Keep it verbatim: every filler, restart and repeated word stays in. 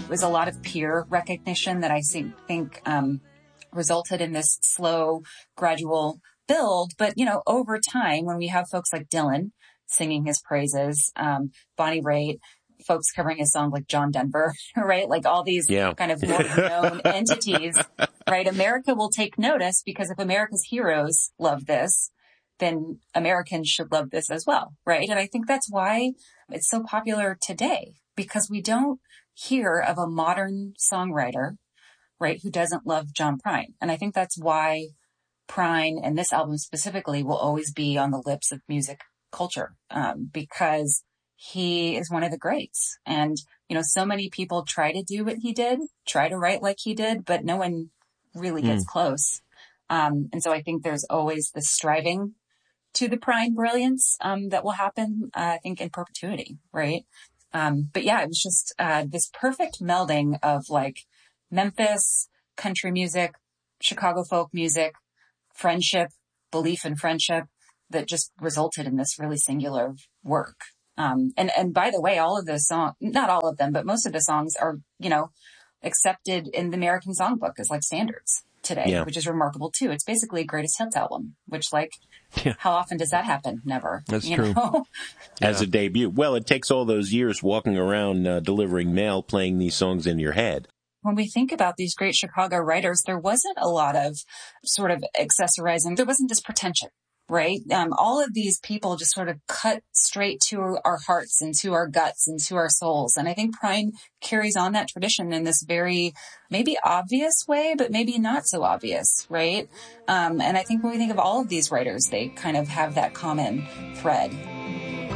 was a lot of peer recognition that I think um, resulted in this slow, gradual build. But, you know, over time, when we have folks like Dylan singing his praises, um, Bonnie Raitt, folks covering his song like John Denver, right? Like all these yeah. kind of more known entities, right? America will take notice, because if America's heroes love this, then Americans should love this as well, right? And I think that's why it's so popular today, because we don't hear of a modern songwriter, right, who doesn't love John Prine. And I think that's why Prine, and this album specifically, will always be on the lips of music culture, um, because he is one of the greats. And, you know, so many people try to do what he did, try to write like he did, but no one really gets mm. close. Um, and so I think there's always this striving to the Prine brilliance, um, that will happen, uh, I think in perpetuity. Right. Um, but yeah, it was just, uh, this perfect melding of like Memphis, country music, Chicago folk music, friendship, belief in friendship, that just resulted in this really singular work. Um, and, and by the way, all of the songs, not all of them, but most of the songs are, you know, accepted in the American Songbook as like standards today, yeah. which is remarkable too. It's basically a greatest hits album, which like, yeah. how often does that happen? Never. That's you true. Know? As a debut. Well, it takes all those years walking around, uh, delivering mail, playing these songs in your head. When we think about these great Chicago writers, there wasn't a lot of sort of accessorizing. There wasn't this pretension. Right? Um, all of these people just sort of cut straight to our hearts and to our guts and to our souls. And I think Prine carries on that tradition in this very maybe obvious way, but maybe not so obvious, right? Um, and I think when we think of all of these writers, they kind of have that common thread.